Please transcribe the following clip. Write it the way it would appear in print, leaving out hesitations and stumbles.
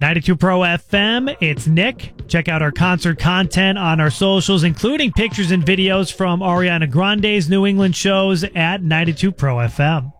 92 Pro FM, it's Nick. Check out our concert content on our socials, including pictures and videos from Ariana Grande's New England shows at 92 Pro FM.